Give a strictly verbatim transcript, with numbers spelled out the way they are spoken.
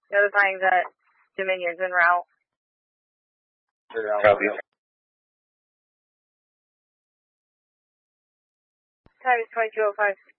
Notifying that Dominion's en route. Copy. Titus twenty-two oh five.